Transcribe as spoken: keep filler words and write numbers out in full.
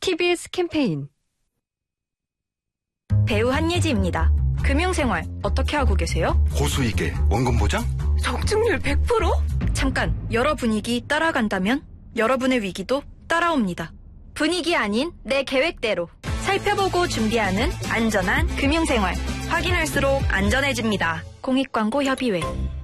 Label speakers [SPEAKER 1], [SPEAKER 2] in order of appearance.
[SPEAKER 1] 티비에스 캠페인.
[SPEAKER 2] 배우 한예지입니다. 금융생활 어떻게 하고 계세요?
[SPEAKER 3] 고수익에 원금 보장?
[SPEAKER 2] 적중률 백 퍼센트? 잠깐, 여러 분위기 따라간다면 여러분의 위기도 따라옵니다. 분위기 아닌 내 계획대로 살펴보고 준비하는 안전한 금융생활. 확인할수록 안전해집니다. 공익광고협의회.